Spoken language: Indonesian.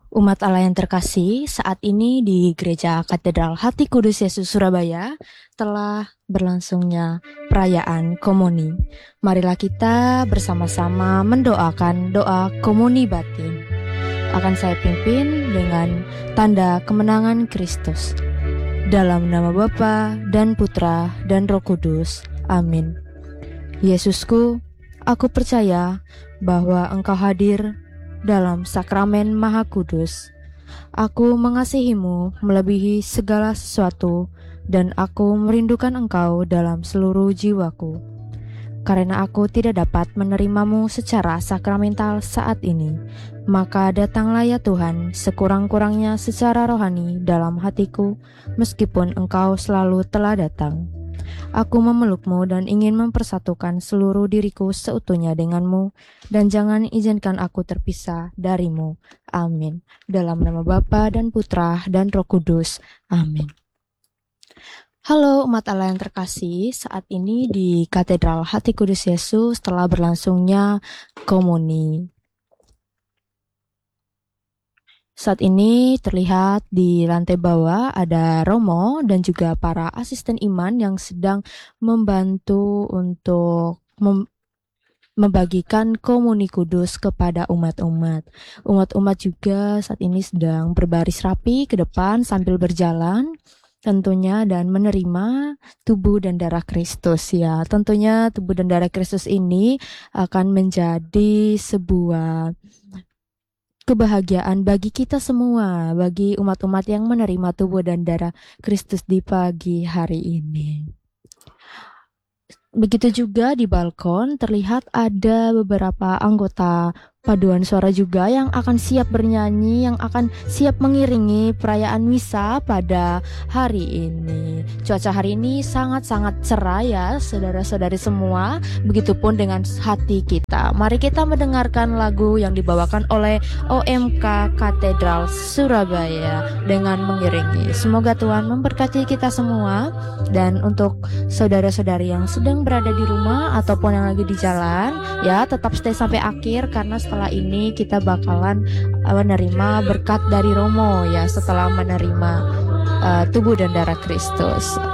Umat Allah yang terkasih, saat ini di Gereja Katedral Hati Kudus Yesus Surabaya telah berlangsungnya perayaan komuni. Marilah kita bersama-sama mendoakan doa komuni batin. Akan saya pimpin dengan tanda kemenangan Kristus. Dalam nama Bapa dan Putra dan Roh Kudus. Amin. Yesusku, aku percaya bahwa Engkau hadir dalam sakramen Maha Kudus. Aku mengasihimu melebihi segala sesuatu dan aku merindukan Engkau dalam seluruh jiwaku. Karena aku tidak dapat menerimamu secara sakramental saat ini, maka datanglah ya Tuhan sekurang-kurangnya secara rohani dalam hatiku, meskipun Engkau selalu telah datang. Aku memelukmu dan ingin mempersatukan seluruh diriku seutuhnya denganmu, dan jangan izinkan aku terpisah darimu. Amin. Dalam nama Bapa dan Putra dan Roh Kudus. Amin. Halo umat Allah yang terkasih, saat ini di Katedral Hati Kudus Yesus telah berlangsungnya komuni. Saat ini terlihat di lantai bawah ada Romo dan juga para asisten iman yang sedang membantu untuk membagikan komuni kudus kepada umat-umat. Umat-umat juga saat ini sedang berbaris rapi ke depan sambil berjalan tentunya dan menerima tubuh dan darah Kristus ya. Tentunya tubuh dan darah Kristus ini akan menjadi sebuah kebahagiaan bagi kita semua, bagi umat-umat yang menerima tubuh dan darah Kristus di pagi hari ini. Begitu juga di balkon terlihat ada beberapa anggota paduan suara juga yang akan siap bernyanyi, yang akan siap mengiringi perayaan misa pada hari ini. Cuaca hari ini sangat-sangat cerah ya saudara-saudari semua, begitupun dengan hati kita. Mari kita mendengarkan lagu yang dibawakan oleh OMK Katedral Surabaya dengan mengiringi. Semoga Tuhan memberkati kita semua, dan untuk saudara-saudari yang sedang berada di rumah ataupun yang lagi di jalan ya, tetap stay sampai akhir karena setelah ini kita bakalan menerima berkat dari Romo ya, setelah menerima tubuh dan darah Kristus.